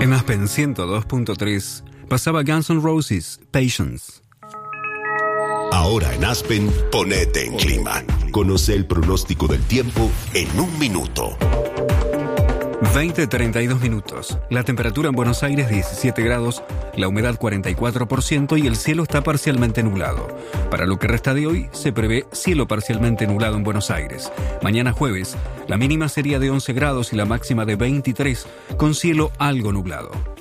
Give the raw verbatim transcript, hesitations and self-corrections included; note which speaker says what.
Speaker 1: En Aspen ciento dos punto tres pasaba Guns N' Roses, Patience.
Speaker 2: Ahora en Aspen, ponete en clima. Conoce el pronóstico del tiempo en un minuto.
Speaker 1: veinte a treinta y dos minutos. La temperatura en Buenos Aires diecisiete grados, la humedad cuarenta y cuatro por ciento y el cielo está parcialmente nublado. Para lo que resta de hoy, se prevé cielo parcialmente nublado en Buenos Aires. Mañana jueves, la mínima sería de once grados y la máxima de veintitrés, con cielo algo nublado.